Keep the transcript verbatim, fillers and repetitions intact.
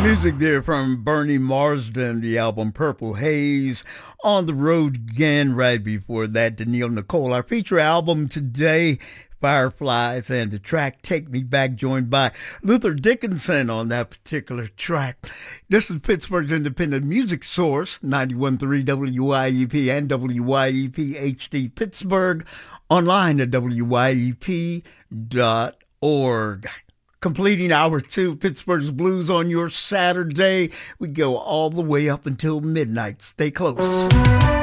Music there from Bernie Marsden, the album Purple Haze. On the Road Again, right before that, Danielle Nicole. Our feature album today, Fireflies, and the track Take Me Back, joined by Luther Dickinson on that particular track. This is Pittsburgh's independent music source, ninety-one point three W Y E P and W Y E P H D Pittsburgh, online at W Y E P dot org. Completing hour two, Pittsburgh's Blues on your Saturday. We go all the way up until midnight. Stay close.